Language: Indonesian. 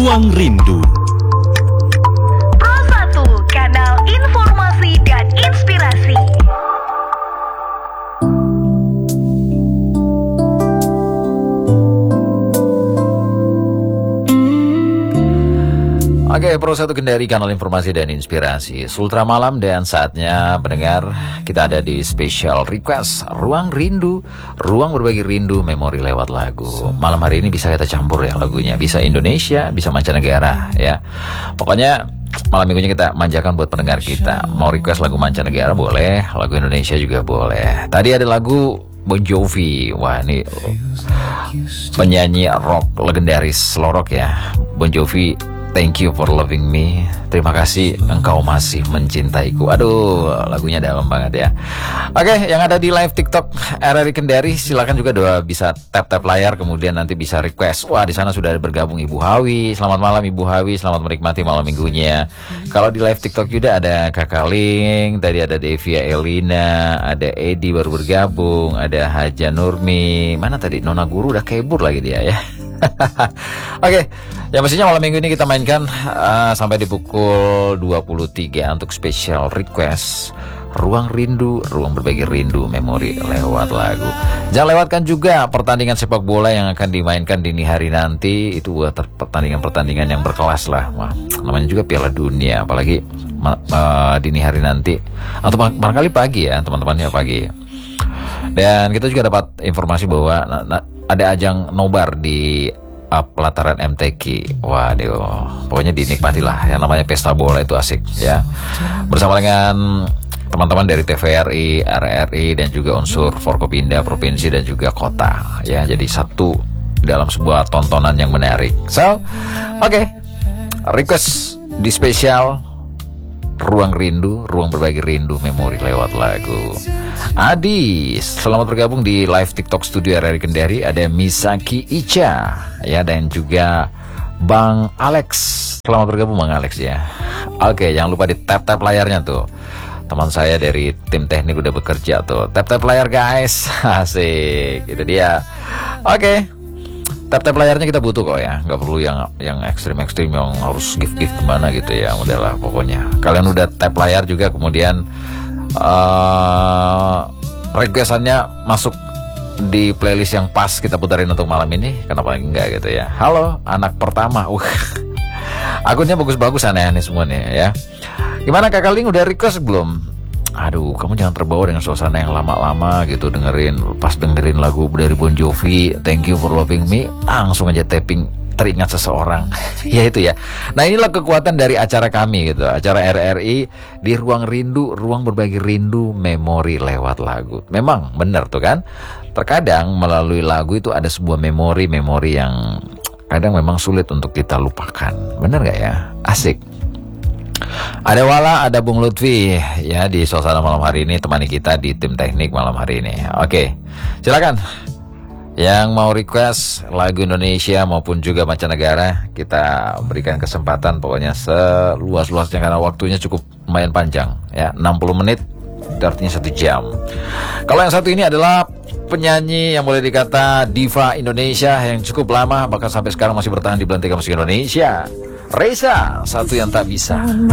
Ruang Rindu. Pro 1, kanal informasi dan inspirasi. Oke, Pro 1 Kendari, kanal informasi dan inspirasi. Sultra malam dan saatnya pendengar kita ada di special request Ruang Rindu, ruang berbagi rindu memori lewat lagu. Malam hari ini bisa kita campur ya lagunya, bisa Indonesia, bisa mancanegara ya. Pokoknya malam minggunya kita manjakan buat pendengar kita. Mau request lagu mancanegara boleh, lagu Indonesia juga boleh. Tadi ada lagu Bon Jovi. Wah, ini penyanyi rock legendaris lorok ya, Bon Jovi. Thank you for loving me. Terima kasih engkau masih mencintaiku. Aduh, lagunya dalam banget ya. Oke, yang ada di live TikTok RRI Kendari, silakan juga bisa tap layar, kemudian nanti bisa request. Wah, di sana sudah bergabung Ibu Hawi. Selamat malam Ibu Hawi, selamat menikmati malam minggunya. Kalau di live TikTok juga ada Kakak Ling, tadi ada Devia Elina, ada Edi baru bergabung, ada Haja Nurmi. Mana tadi Nona Guru udah kabur lagi dia ya. Oke, ya pastinya malam minggu ini kita mainkan sampai di pukul 23 untuk special request Ruang Rindu, ruang berbagi rindu memori lewat lagu. Jangan lewatkan juga pertandingan sepak bola yang akan dimainkan dini hari nanti. Itu pertandingan-pertandingan yang berkelas lah. Wah, namanya juga Piala Dunia, apalagi dini hari nanti atau barangkali pagi ya teman-temannya, pagi. Dan kita juga dapat informasi bahwa ada ajang nobar di pelataran MTQ. Waduh, pokoknya dinikmatilah. Yang namanya pesta bola itu asik ya. Bersama dengan teman-teman dari TVRI, RRI, dan juga unsur Forkopimda provinsi dan juga kota ya. Jadi satu dalam sebuah tontonan yang menarik. So, oke. Request di spesial Ruang Rindu, ruang berbagi rindu memori lewat lagu. Adi, selamat bergabung di live TikTok studio RRI Kendari. Ada Misaki Ica ya, dan juga Bang Alex. Selamat bergabung Bang Alex ya. Oke, jangan lupa di tap layarnya tuh. Teman saya dari tim teknik udah bekerja tuh. Tap layar guys. Asik, itu dia. Oke. Tap layarnya kita butuh kok ya, nggak perlu yang ekstrim yang harus gift kemana gitu ya. Udahlah pokoknya kalian udah tap layar juga, kemudian requestannya masuk di playlist yang pas kita putarin untuk malam ini. Kenapa enggak gitu ya. Halo anak pertama, akunnya bagus aneh semua nih ya. Gimana Kakak Ling, udah request belum? Aduh, kamu jangan terbawa dengan suasana yang lama-lama gitu. Pas dengerin lagu dari Bon Jovi, Thank You for Loving Me, langsung aja tapping teringat seseorang. Ya itu ya. Nah, inilah kekuatan dari acara kami gitu. Acara RRI di Ruang Rindu, ruang berbagi rindu memori lewat lagu. Memang benar tuh kan. Terkadang melalui lagu itu ada sebuah memori yang kadang memang sulit untuk kita lupakan. Benar gak ya? Asik. Ada Wala, ada Bung Lutfi ya di suasana malam hari ini, temani kita di tim teknik malam hari ini. Oke, silakan yang mau request lagu Indonesia maupun juga mancanegara, kita berikan kesempatan pokoknya seluas-luasnya karena waktunya cukup lumayan panjang ya, 60 menit itu artinya 1 jam. Kalau yang satu ini adalah penyanyi yang boleh dikata diva Indonesia yang cukup lama, bahkan sampai sekarang masih bertahan di belantika musik Indonesia. Reza, Satu Yang Tak Bisa.